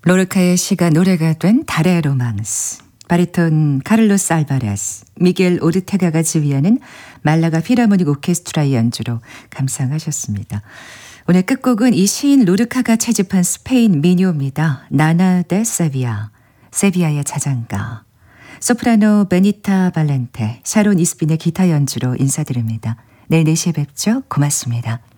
로르카의 시가 노래가 된 달의 로망스. 바리톤 카를로스 알바레스, 미겔 오르테가가 지휘하는 말라가 필하모닉 오케스트라의 연주로 감상하셨습니다. 오늘 끝곡은 이 시인 로르카가 채집한 스페인 민요입니다. 나나 데 세비야, 세비야의 자장가. 소프라노 베니타 발렌테, 샤론 이스빈의 기타 연주로 인사드립니다. 내일 4시에 뵙죠. 고맙습니다.